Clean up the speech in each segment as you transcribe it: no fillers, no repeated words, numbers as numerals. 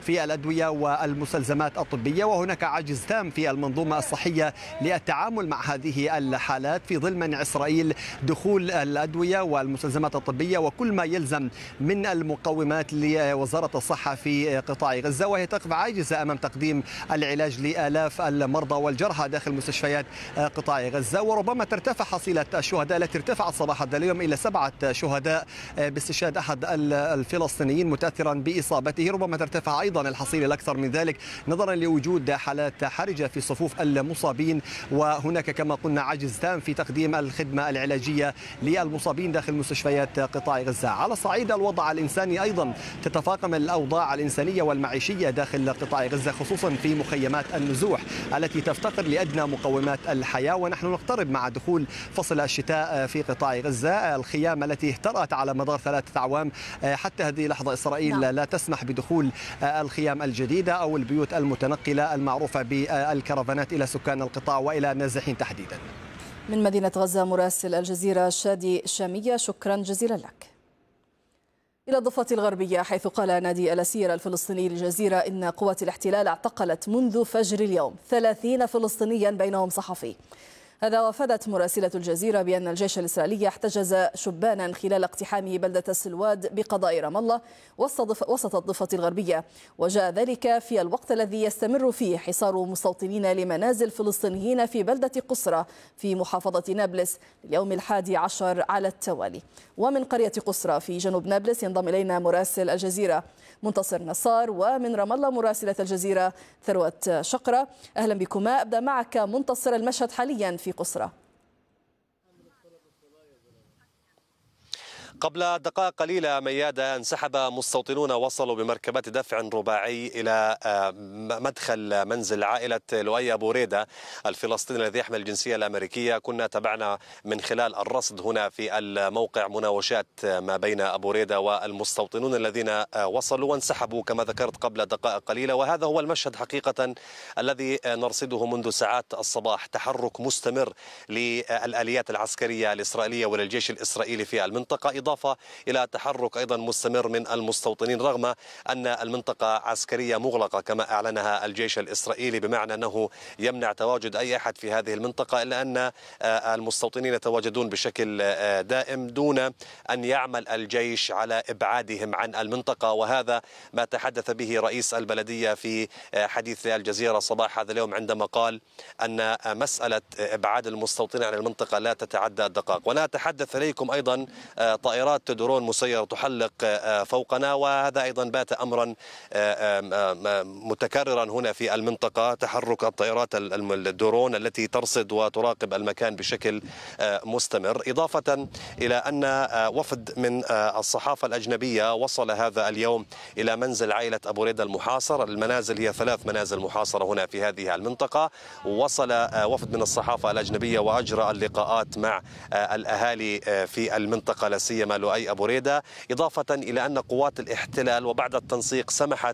في الأدوية والمستلزمات الطبية، وهناك عجز تام في المنظومة الصحية للتعامل مع هذه الحالات في ظل منع إسرائيل دخول الأدوية والمستلزمات الطبية وكل ما يلزم من المقومات لوزارة الصحة في قطاع غزة، وهي تقف عاجزة أمام تقديم العلاج لآلاف المرضى والجرحى داخل مستشفيات قطاع غزة. وربما ترتفع حصيلة الشهداء التي ارتفعت صباح هذا اليوم إلى 7 شهداء باستشهاد أحد الفلسطينيين متأثرا بإصابته. ربما ترتفع أيضا الحصيلة الأكثر من ذلك نظرا لوجود حالات حرجة في صفوف المصابين، وهناك كما قلنا عجز تام في تقديم الخدمة العلاجية للمصابين داخل مستشفيات قطاع غزة. على صعيد الوضع الإنساني أيضا تتفاقم الأوضاع الإنسانية والمعيشية داخل قطاع غزة، خصوصا في مخيمات النزوح التي تفتقر لأدنى مقومات الحياة. ونحن نقترب مع دخول فصل الشتاء في قطاع غزة. الخيام التي اهترأت على مدار 3 أعوام حتى هذه اللحظة إسرائيل لا تسمح بدخول الخيام الجديدة أو البيوت المتنقلة المعروفة بالكرفانات إلى سكان القطاع وإلى النازحين تحديدا. من مدينة غزة مراسل الجزيرة شادي شامية، شكرا جزيلا لك. إلى الضفة الغربية، حيث قال نادي الأسير الفلسطيني للجزيرة إن قوات الاحتلال اعتقلت منذ فجر اليوم 30 فلسطينيا بينهم صحفي. هذا وافدت مراسلة الجزيرة بأن الجيش الإسرائيلي احتجز شبانا خلال اقتحامه بلدة السلواد بقضاء رام الله وسط الضفة الغربية، وجاء ذلك في الوقت الذي يستمر فيه حصار مستوطنين لمنازل فلسطينيين في بلدة قصرى في محافظة نابلس لليوم 11 على التوالي. ومن قرية قصرى في جنوب نابلس ينضم إلينا مراسل الجزيرة منتصر نصار، ومن رام الله مراسلة الجزيرة ثروت شقرة. أهلا بكما. أبدأ معك منتصر، المشهد حاليا في قصرى. قبل دقائق قليلة ميادة انسحب مستوطنون وصلوا بمركبات دفع رباعي إلى مدخل منزل عائلة لؤي أبو ريدة الفلسطيني الذي يحمل الجنسية الأمريكية. كنا تابعنا من خلال الرصد هنا في الموقع مناوشات ما بين أبو ريدة والمستوطنون الذين وصلوا وانسحبوا كما ذكرت قبل دقائق قليلة. وهذا هو المشهد حقيقة الذي نرصده منذ ساعات الصباح، تحرك مستمر للآليات العسكرية الإسرائيلية وللجيش الإسرائيلي في المنطقة، إضافة إلى تحرك أيضا مستمر من المستوطنين رغم أن المنطقة عسكرية مغلقة كما أعلنها الجيش الإسرائيلي، بمعنى أنه يمنع تواجد أي أحد في هذه المنطقة، إلا أن المستوطنين يتواجدون بشكل دائم دون أن يعمل الجيش على إبعادهم عن المنطقة. وهذا ما تحدث به رئيس البلدية في حديث الجزيرة صباح هذا اليوم عندما قال أن مسألة إبعاد المستوطنين عن المنطقة لا تتعدى الدقائق. وأنا أتحدث إليكم أيضا طائرات درون مسيرة تحلق فوقنا، وهذا أيضا بات أمرا متكررا هنا في المنطقة، تحرك الطائرات الدرون التي ترصد وتراقب المكان بشكل مستمر. إضافة إلى أن وفد من الصحافة الأجنبية وصل هذا اليوم إلى منزل عائلة أبو ريدة المحاصر. المنازل هي 3 منازل محاصرة هنا في هذه المنطقة. وصل وفد من الصحافة الأجنبية وأجرى اللقاءات مع الأهالي في المنطقة لا سيما لؤي أبو ريدة، إضافة إلى أن قوات الاحتلال وبعد التنسيق سمحت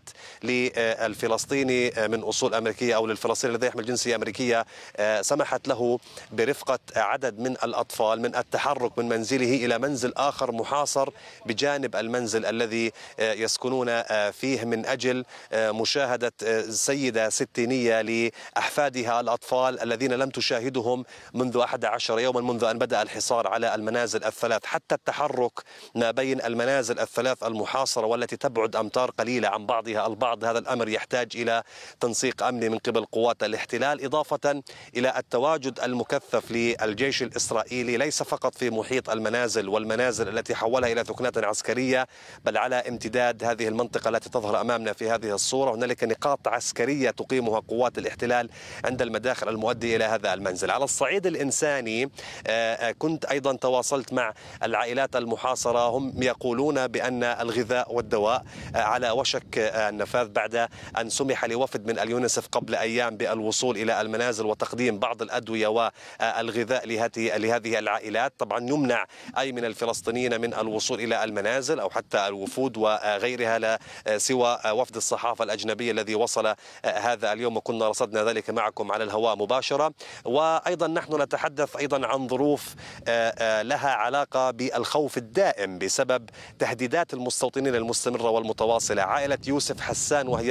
للفلسطيني من أصول أمريكية أو للفلسطيني الذي يحمل جنسية أمريكية، سمحت له برفقة عدد من الأطفال من التحرك من منزله إلى منزل آخر محاصر بجانب المنزل الذي يسكنون فيه من أجل مشاهدة سيدة ستينية لأحفادها الأطفال الذين لم تشاهدهم منذ 11 يوما منذ أن بدأ الحصار على المنازل الثلاث. حتى التحرك ما بين المنازل الثلاث المحاصرة والتي تبعد أمتار قليلة عن بعضها البعض، هذا الأمر يحتاج إلى تنسيق أمني من قبل قوات الاحتلال، إضافة إلى التواجد المكثف للجيش الإسرائيلي ليس فقط في محيط المنازل والمنازل التي حولها إلى ثكنات عسكرية، بل على امتداد هذه المنطقة التي تظهر أمامنا في هذه الصورة. هنالك نقاط عسكرية تقيمها قوات الاحتلال عند المداخل المؤدية إلى هذا المنزل. على الصعيد الإنساني كنت أيضا تواصلت مع العائلات المحاصرة، هم يقولون بأن الغذاء والدواء على وشك النفاذ بعد أن سمح لوفد من اليونسف قبل أيام بالوصول إلى المنازل وتقديم بعض الأدوية والغذاء لهذه العائلات. طبعا يمنع أي من الفلسطينيين من الوصول إلى المنازل أو حتى الوفود وغيرها، لا سوى وفد الصحافة الأجنبية الذي وصل هذا اليوم وكنا رصدنا ذلك معكم على الهواء مباشرة. وأيضا نحن نتحدث أيضا عن ظروف لها علاقة بالخوف الدائم بسبب تهديدات المستوطنين المستمرة والمتواصلة. عائلة يوسف حسان وهي